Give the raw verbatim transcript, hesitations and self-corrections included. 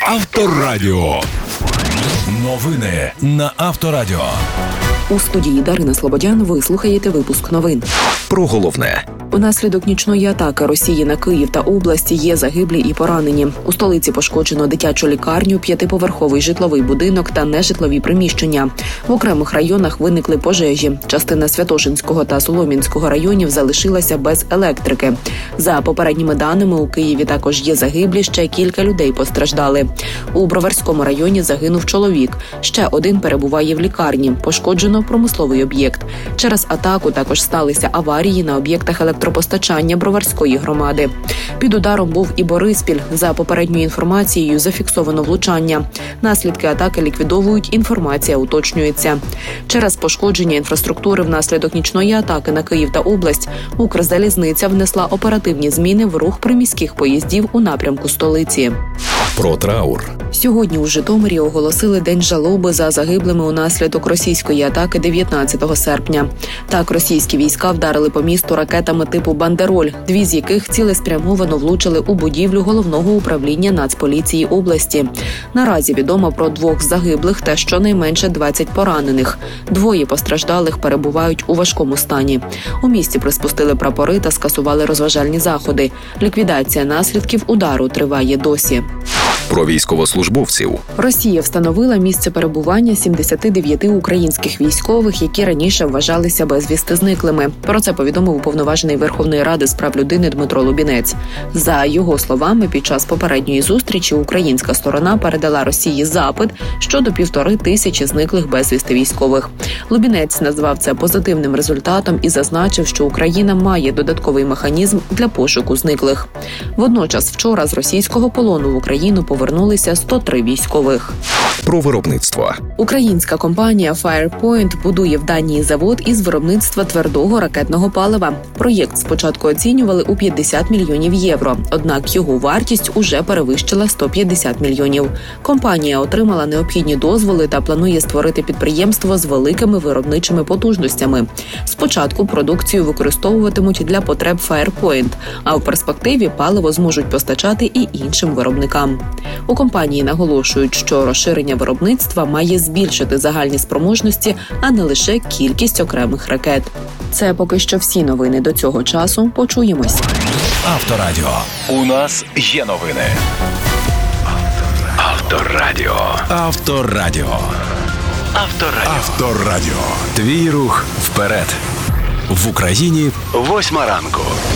Авторадіо. Новини на Авторадіо. У студії Дарина Слободян ви слухаєте випуск новин. Про головне. Унаслідок нічної атаки Росії на Київ та області є загиблі і поранені. У столиці пошкоджено дитячу лікарню, п'ятиповерховий житловий будинок та нежитлові приміщення. В окремих районах виникли пожежі. Частина Святошинського та Солом'янського районів залишилася без електрики. За попередніми даними, у Києві також є загиблі, ще кілька людей постраждали. У Броварському районі загинув чоловік. Ще один перебуває в лікарні. Пошкоджено промисловий об'єкт. Через атаку також сталися аварії на об'єктах електропостачання Броварської громади. Під ударом був і Бориспіль. За попередньою інформацією, зафіксовано влучання. Наслідки атаки ліквідовують, інформація уточнюється. Через пошкодження інфраструктури внаслідок нічної атаки на Київ та область Укрзалізниця внесла оперативні зміни в рух приміських поїздів у напрямку столиці. Про траур. Сьогодні у Житомирі оголосили День жалоби за загиблими унаслідок російської атаки дев'ятнадцятого серпня. Так, російські війська вдарили по місту ракетами типу «Бандероль», дві з яких цілеспрямовано влучили у будівлю головного управління Нацполіції області. Наразі відомо про двох загиблих та щонайменше двадцять поранених. Двоє постраждалих перебувають у важкому стані. У місті приспустили прапори та скасували розважальні заходи. Ліквідація наслідків удару триває досі. Про військовослужбовців. Росія встановила місце перебування сімдесят дев'ять українських військових, які раніше вважалися безвісти зниклими. Про це повідомив уповноважений Верховної Ради з прав людини Дмитро Лубінець. За його словами, під час попередньої зустрічі українська сторона передала Росії запит щодо півтори тисячі зниклих безвісти військових. Лубінець назвав це позитивним результатом і зазначив, що Україна має додатковий механізм для пошуку зниклих. Водночас вчора з російського полону в Україну повернулися сто три військових. Про виробництво. Українська компанія Firepoint будує в Данії завод із виробництва твердого ракетного палива. Проєкт спочатку оцінювали у п'ятдесят мільйонів євро, однак його вартість уже перевищила сто п'ятдесят мільйонів. Компанія отримала необхідні дозволи та планує створити підприємство з великими виробничими потужностями. Спочатку продукцію використовуватимуть для потреб Firepoint, а в перспективі паливо зможуть постачати і іншим виробникам. У компанії наголошують, що розширення виробництва має збільшити загальні спроможності, а не лише кількість окремих ракет. Це поки що всі новини до цього часу. Почуємось. Авторадіо. У нас є новини. Авторадіо. Авторадіо. Авторадіо. Авторадіо. Твій рух вперед. В Україні восьма ранку.